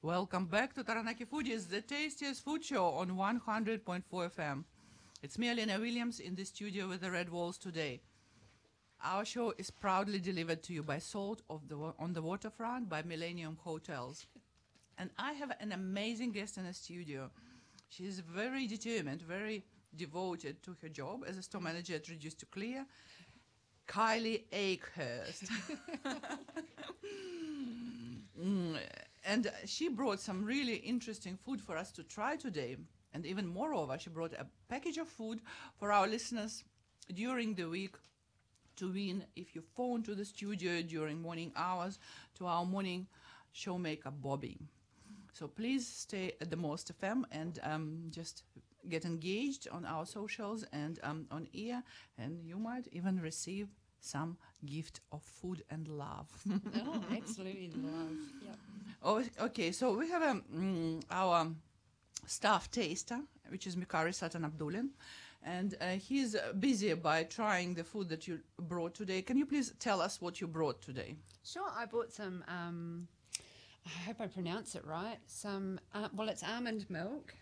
Welcome back to Taranaki Foodies, the tastiest food show on 100.4 FM. It's me, Elena Williams, in the studio with the Red Walls today. Our show is proudly delivered to you by Salt on the Waterfront by Millennium Hotels. And I have an amazing guest in the studio. She is very determined, very devoted to her job as a store manager at Reduce to Clear, Kylie Akehurst. And she brought some really interesting food for us to try today. And even moreover, she brought a package of food for our listeners during the week to win if you phone to the studio during morning hours to our morning showmaker, Bobby. So please stay at the Most FM and just get engaged on our socials and on air, and you might even receive some gift of food and love. Oh, absolutely love. Yep. Oh, okay, so we have our staff taster, which is Mikari Satan Abdulin, and he's busy by trying the food that you brought today. Can you please tell us what you brought today? Sure, I bought some, I hope I pronounce it right, some, it's almond milk,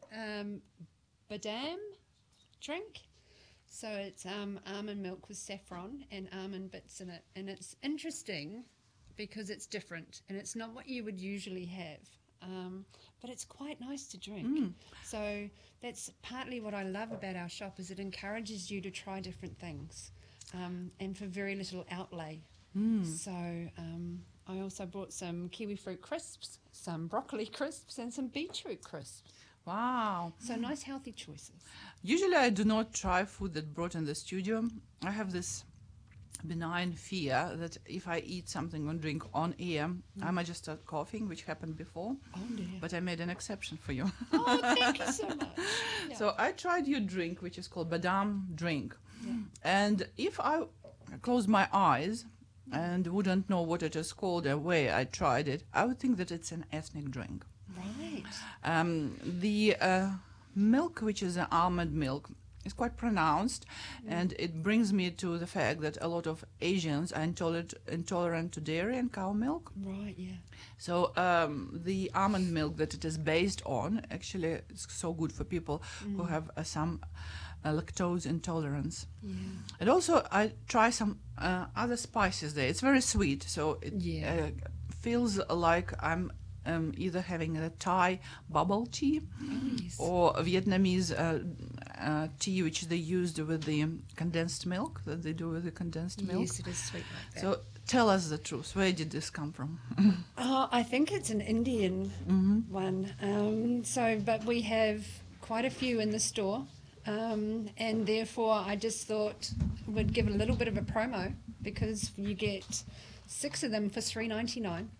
badam drink. So it's almond milk with saffron and almond bits in it. And it's interesting because it's different and it's not what you would usually have. But it's quite nice to drink. So that's partly what I love about our shop, is it encourages you to try different things and for very little outlay. So I also bought some kiwi fruit crisps, some broccoli crisps and some beetroot crisps. Wow. So nice healthy choices. Usually I do not try food that brought in the studio. I have this benign fear that if I eat something or drink on air, I might just start coughing, which happened before. Oh, dear. But I made an exception for you. Oh, thank you so much. Yeah. So I tried your drink, which is called Badam drink. Yeah. And if I close my eyes and wouldn't know what it is called, the way I tried it, I would think that it's an ethnic drink. Right. The milk, which is an almond milk, is quite pronounced, and it brings me to the fact that a lot of Asians are intolerant to dairy and cow milk. Right, yeah. So the almond milk that it is based on actually is so good for people who have some lactose intolerance. Yeah. And also I try some other spices there. It's very sweet, so it feels like I'm either having a Thai bubble tea or a Vietnamese tea, which they used with the condensed milk, that they do with the condensed milk. Yes, it is sweet like that. So tell us the truth. Where did this come from? I think it's an Indian one. But we have quite a few in the store, and therefore I just thought we'd give a little bit of a promo, because you get 6 of them for $3.99.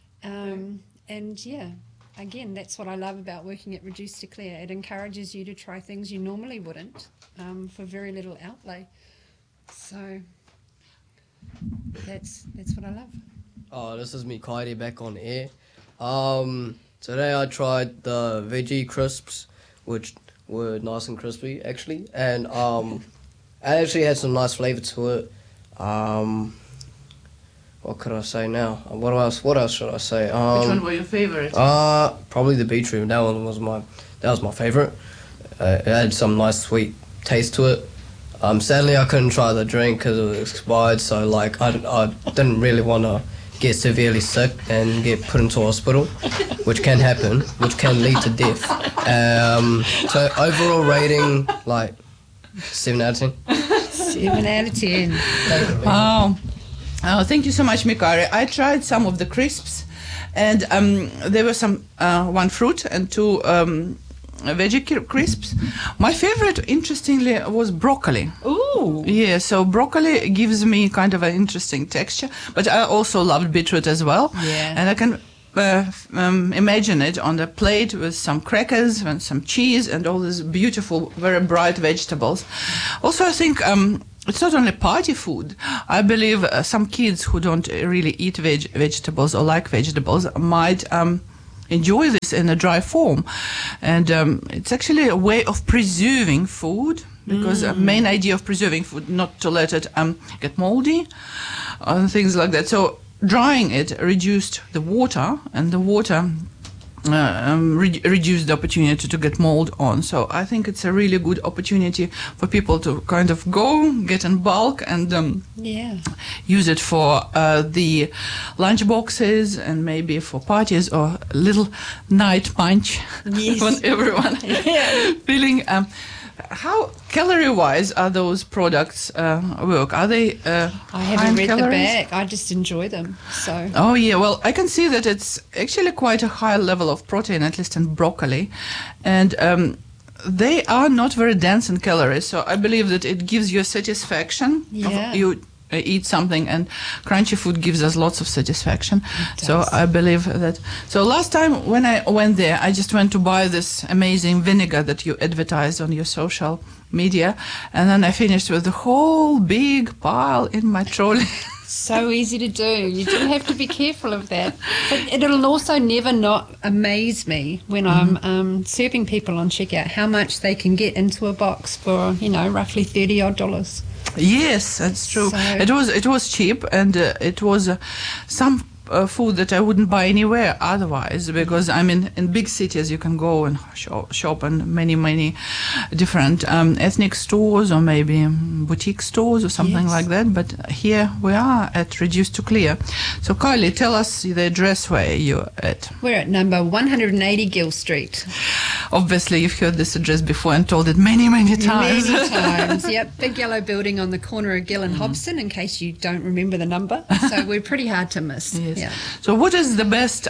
And yeah, again, that's what I love about working at Reduce to Clear. It encourages you to try things you normally wouldn't for very little outlay. So that's what I love. Oh, this is me, Kylie, back on air. Today I tried the veggie crisps, which were nice and crispy, actually. And I actually had some nice flavour to it. What could I say now? What else should I say? Which one were your favourite? Probably the beetroot. That was my favourite. It had some nice sweet taste to it. Sadly, I couldn't try the drink because it was expired. So I didn't really want to get severely sick and get put into hospital, which can happen, which can lead to death. So overall rating, 7 out of 10. 7 out of 10. Wow. Oh, thank you so much, Mikari. I tried some of the crisps, and there were some one fruit and 2 veggie crisps. My favorite, interestingly, was broccoli. Ooh. Yeah, so broccoli gives me kind of an interesting texture, but I also loved beetroot as well. Yeah. And I can imagine it on the plate with some crackers and some cheese and all these beautiful, very bright vegetables. Also, I think it's not only party food. I believe some kids who don't really eat vegetables or like vegetables might enjoy this in a dry form. And it's actually a way of preserving food, because the main idea of preserving food, not to let it get moldy and things like that. So drying it reduced the water, and the water reduce the opportunity to get mold on. So I think it's a really good opportunity for people to kind of go get in bulk and Yeah. use it for the lunch boxes and maybe for parties or a little night punch Yes. when everyone Yeah. feeling. How calorie-wise are those products work? Are they I high in haven't read the calories? back. I just enjoy them. So Oh yeah, well I can see that it's actually quite a high level of protein, at least in broccoli, and they are not very dense in calories. So I believe that it gives you a satisfaction. Yeah. You eat something, and crunchy food gives us lots of satisfaction. It So does. I believe that. So last time when I went there, I just went to buy this amazing vinegar that you advertised on your social media, and then I finished with the whole big pile in my trolley. so easy to do. You do have to be careful of that. But it'll also never not amaze me when I'm serving people on checkout how much they can get into a box for, roughly $30 odd. Yes, that's true. So- It was cheap, and it was some food that I wouldn't buy anywhere otherwise, because I mean in big cities you can go and shop in many different ethnic stores or maybe boutique stores or something Yes. like that. But here we are at Reduced to Clear. So Kylie, tell us the address where you're at. We're at number 180 Gill Street. Obviously you've heard this address before and told it many times. Many times. Yep. Big yellow building on the corner of Gill and Hobson, in case you don't remember the number. So we're pretty hard to miss. Yes. Yeah. So what is the best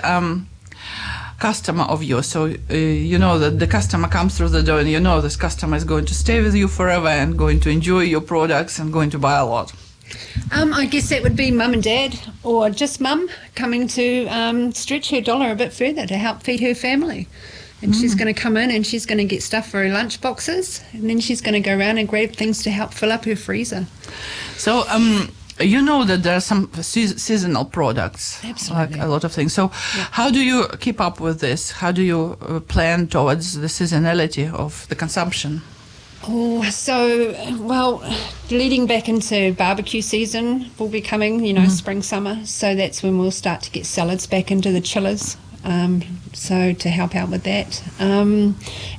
customer of yours? So you know that the customer comes through the door and you know this customer is going to stay with you forever and going to enjoy your products and going to buy a lot. I guess that would be mum and dad, or just mum coming to stretch her dollar a bit further to help feed her family. And she's going to come in and she's going to get stuff for her lunch boxes, and then she's going to go around and grab things to help fill up her freezer. So you know that there are some seasonal products, Absolutely. like a lot of things. So how do you keep up with this? How do you plan towards the seasonality of the consumption? Oh, so, well, leading back into barbecue season will be coming, spring, summer. So that's when we'll start to get salads back into the chillers. So to help out with that. And,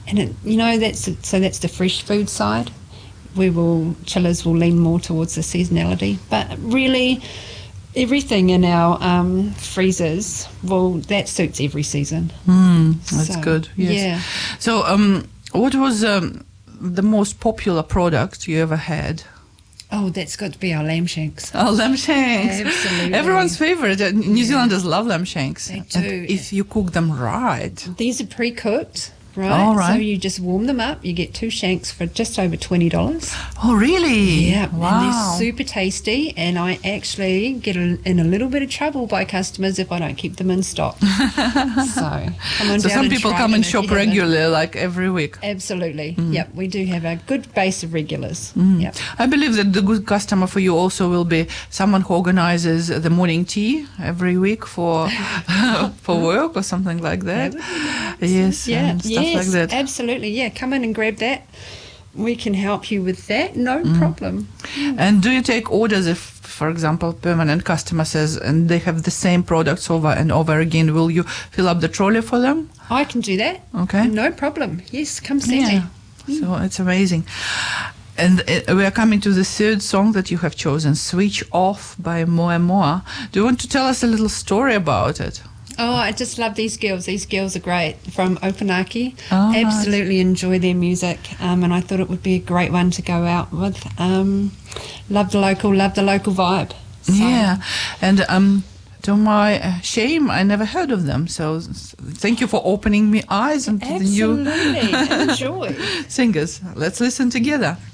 that's the fresh food side. Chillers will lean more towards the seasonality. But really, everything in our freezers, that suits every season. That's So, good. Yes. Yeah. So what was the most popular product you ever had? Oh, that's got to be our lamb shanks. Oh, lamb shanks. Absolutely. Everyone's favorite. New Zealanders love lamb shanks. They And do. if you cook them right. These are pre-cooked, right? All right. So you just warm them up. You get 2 shanks for just over $20. Oh, really? Yeah, Wow. and they're super tasty. And I actually get in a little bit of trouble by customers if I don't keep them in stock. So come on So down some and people try come them and if you shop haven't. regularly, like every week. Absolutely. Yep, we do have a good base of regulars. Yep. I believe that the good customer for you also will be someone who organizes the morning tea every week for for work or something like that. Yes, Yeah, and stuff yes, like that. absolutely. Yeah, come in and grab that. We can help you with that. No problem. And do you take orders if, for example, permanent customer says and they have the same products over and over again? Will you fill up the trolley for them? I can do that. Okay. No problem. Yes, come see me. So it's amazing. And we are coming to the third song that you have chosen, Switch Off by Moa Moa. Do you want to tell us a little story about it? Oh, I just love these girls. These girls are great from Opunake. Oh, nice. Absolutely enjoy their music, and I thought it would be a great one to go out with. Love the local vibe. So, Yeah, and to my shame, I never heard of them. So thank you for opening my eyes into the new absolutely enjoy. singers. Let's listen together.